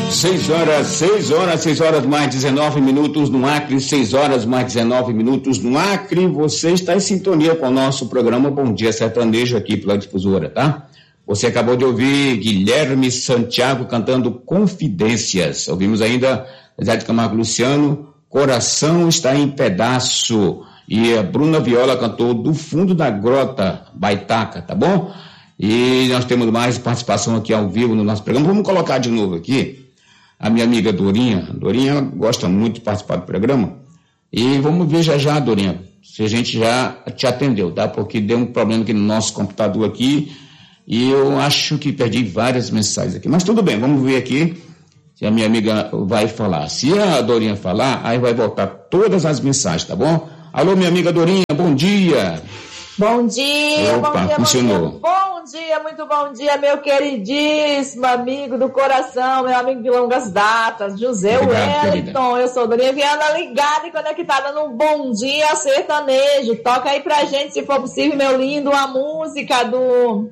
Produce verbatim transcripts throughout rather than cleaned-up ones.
seis horas, seis horas, seis horas mais dezenove minutos no Acre, seis horas mais dezenove minutos no Acre. Você está em sintonia com o nosso programa Bom Dia Sertanejo aqui pela Difusora, tá? Você acabou de ouvir Guilherme Santiago cantando Confidências. Ouvimos ainda Zé de Camargo Luciano, Coração Está em Pedaço. E a Bruna Viola cantou Do Fundo da Grota, Baitaca, tá bom? E nós temos mais participação aqui ao vivo no nosso programa. Vamos colocar de novo aqui a minha amiga Dorinha. Dorinha gosta muito de participar do programa. E vamos ver já já, Dorinha, se a gente já te atendeu, tá? Porque deu um problema aqui no nosso computador aqui e eu acho que perdi várias mensagens aqui. Mas tudo bem, vamos ver aqui se a minha amiga vai falar. Se a Dorinha falar, aí vai voltar todas as mensagens, tá bom? Alô, minha amiga Dorinha, bom dia. Bom dia, Opa, bom dia, funcionou. bom dia, bom dia, muito bom dia, meu queridíssimo amigo do coração, meu amigo de longas datas, José Obrigado, Wellington, querida. Eu sou Dorinha Viana, ligada e conectada no Bom Dia Sertanejo. Toca aí pra gente, se for possível, meu lindo, a música do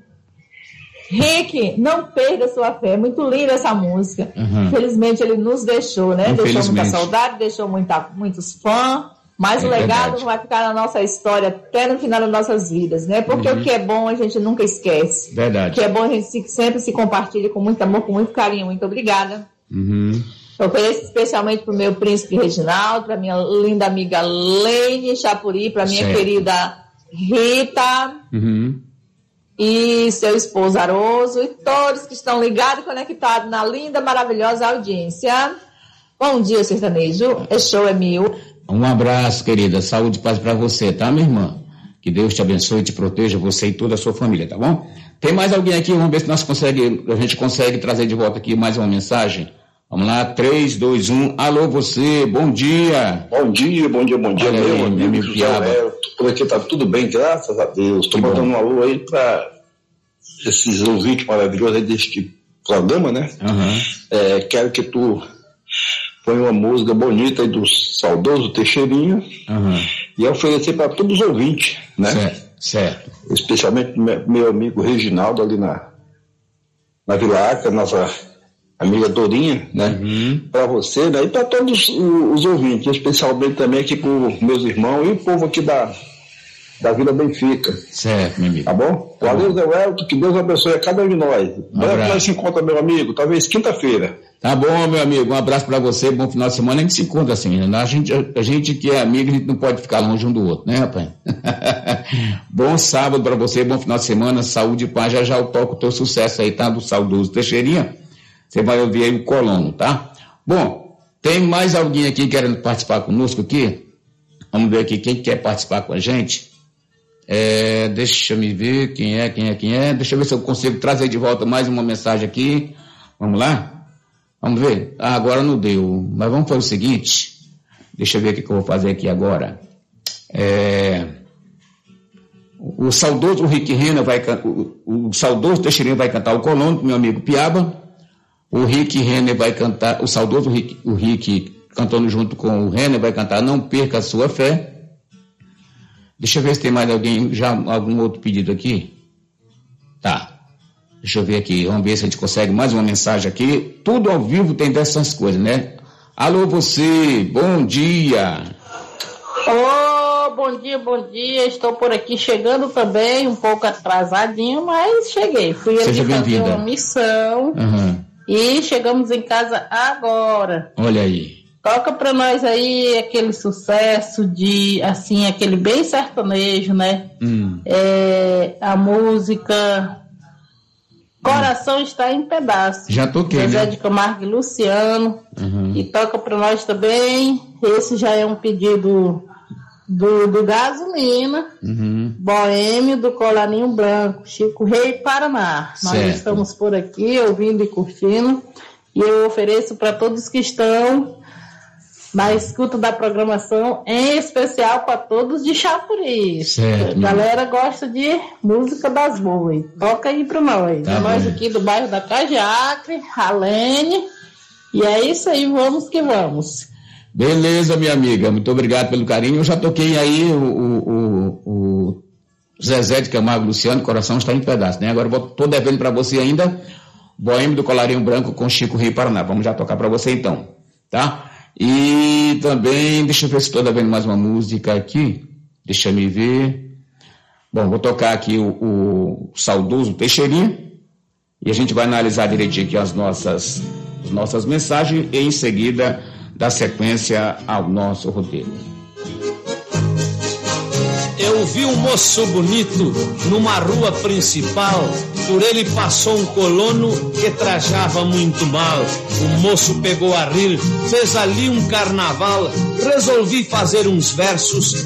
Rick, Não Perda Sua Fé. Muito linda essa música. Uhum. Infelizmente ele nos deixou, né? Deixou muita saudade, deixou muita, muitos fãs. Mas é o legado verdade. Vai ficar na nossa história até no final das nossas vidas, né? Porque uhum. o que é bom a gente nunca esquece. Verdade. O que é bom a gente sempre se compartilha com muito amor, com muito carinho. Muito obrigada. Uhum. Eu ofereço especialmente para o meu príncipe Reginaldo, para minha linda amiga Leine Chapuri, para minha certo. Querida Rita uhum. e seu esposo Aroso e todos que estão ligados e conectados na linda, maravilhosa audiência. Bom dia, sertanejo. É show, é mil. Um abraço, querida. Saúde e paz para você, tá, minha irmã? Que Deus te abençoe e te proteja, você e toda a sua família, tá bom? Tem mais alguém aqui? Vamos ver se nós consegue, a gente consegue trazer de volta aqui mais uma mensagem. Vamos lá, três, dois, um. Alô, você, bom dia. Bom dia, bom dia, bom dia. Olha meu aí, meu amigo Piaba. Por aqui tá tudo bem, graças a Deus. Estou mandando um alô aí para esses ouvintes maravilhosos aí deste programa, né? Uhum. É, quero que tu põe uma música bonita aí do saudoso Teixeirinha uhum. e oferecer para todos os ouvintes, né? Certo, certo. Especialmente meu amigo Reginaldo ali na, na Vila Acre, nossa amiga Dorinha, né? Uhum. Para você, né? E para todos os, os ouvintes, especialmente também aqui para os meus irmãos e o povo aqui da, da Vila Benfica. Certo, meu amigo. Tá bom? Tá Valeu, bom. Zé Wellington, que Deus abençoe a cada um de nós. Um Breve nós se encontra, meu amigo, talvez quinta-feira. Tá bom, meu amigo, um abraço pra você, bom final de semana. A gente se encontra assim, né? A gente, a gente que é amigo, a gente não pode ficar longe um do outro, né, rapaz? Bom sábado pra você, bom final de semana, saúde e paz. Já já eu toco o teu sucesso aí, tá? Do saudoso Teixeirinha. Você vai ouvir aí o colono, tá? Bom, tem mais alguém aqui querendo participar conosco aqui? Vamos ver aqui quem quer participar com a gente. É, deixa eu me ver quem é, quem é, quem é. Deixa eu ver se eu consigo trazer de volta mais uma mensagem aqui. Vamos lá? Vamos ver? Ah, agora não deu. Mas vamos fazer o seguinte. Deixa eu ver o que eu vou fazer aqui agora. É, o, o saudoso Rick Renner vai o, o saudoso Teixeirinha vai cantar o colono, meu amigo Piaba. O Rick Renner vai cantar, o saudoso Rick, o Rick cantando junto com o Renner vai cantar Não Perca a Sua Fé. Deixa eu ver se tem mais alguém, já algum outro pedido aqui. Tá. Deixa eu ver aqui, vamos ver se a gente consegue mais uma mensagem aqui. Tudo ao vivo tem dessas coisas, né? Alô, você, bom dia. Oh, bom dia, bom dia. Estou por aqui chegando também, um pouco atrasadinho, mas cheguei. Fui ali fazer uma missão uhum. e chegamos em casa agora. Olha aí. Toca pra nós aí aquele sucesso de, assim, aquele bem sertanejo, né? Hum. É, a música Coração hum. Está em Pedaço. Já toquei, José né? de Camargo e Luciano. Uhum. E toca pra nós também. Esse já é um pedido do, do Gasolina. Uhum. Boêmio do Colarinho Branco. Chico Rei, Paraná. Certo. Nós estamos por aqui ouvindo e curtindo. E eu ofereço para todos que estão na escuta da programação, em especial para todos de Chapuri. Certo. A galera gosta de música das boas. Toca aí para nós. Tá nós bom. aqui do bairro da Cajiacre, Ralene. E é isso aí, vamos que vamos. Beleza, minha amiga. Muito obrigado pelo carinho. Eu já toquei aí o, o, o, o Zezé de Camargo Luciano, Coração Está em Pedaço, né? Agora eu tô devendo para você ainda Boêmio do Colarinho Branco com Chico Rio Paraná. Vamos já tocar para você então, tá? E também, deixa eu ver se estou vendo mais uma música aqui. Deixa eu ver. Bom, vou tocar aqui o, o saudoso Teixeirinha e a gente vai analisar direitinho aqui as nossas, as nossas mensagens e em seguida dar sequência ao nosso roteiro. Eu vi um moço bonito numa rua principal, por ele passou um colono que trajava muito mal. O moço pegou a rir, fez ali um carnaval, resolvi fazer uns versos